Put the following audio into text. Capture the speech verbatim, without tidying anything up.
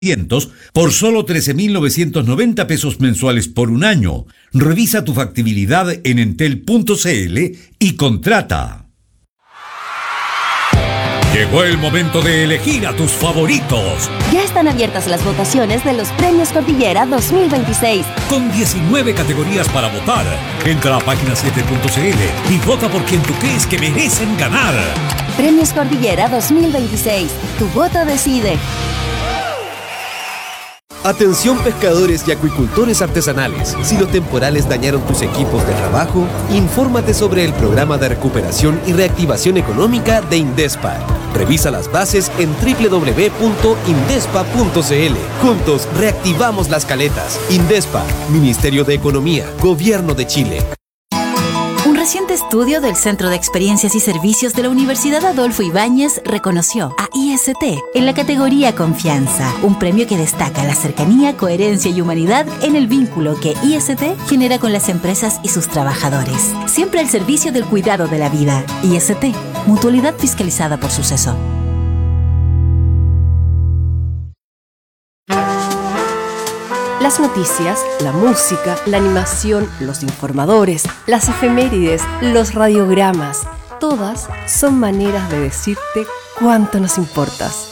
por solo trece mil novecientos noventa pesos mensuales por un año. Revisa tu factibilidad en entel punto c l y contrata. Llegó el momento de elegir a tus favoritos. Ya están abiertas las votaciones de los Premios Cordillera dos mil veintiséis. Con diecinueve categorías para votar. Entra a página siete punto c l y vota por quien tú crees que merecen ganar. Premios Cordillera dos mil veintiséis. Tu voto decide. Atención pescadores y acuicultores artesanales. Si los temporales dañaron tus equipos de trabajo, infórmate sobre el programa de recuperación y reactivación económica de Indespa. Revisa las bases en doble u doble u doble u punto indespa punto c l. Juntos reactivamos las caletas. Indespa, Ministerio de Economía, Gobierno de Chile. Un reciente estudio del Centro de Experiencias y Servicios de la Universidad Adolfo Ibáñez reconoció a I S T en la categoría Confianza, un premio que destaca la cercanía, coherencia y humanidad en el vínculo que I S T genera con las empresas y sus trabajadores. Siempre al servicio del cuidado de la vida. I S T, mutualidad fiscalizada por Suceso. Las noticias, la música, la animación, los informadores, las efemérides, los radiogramas, todas son maneras de decirte cuánto nos importas.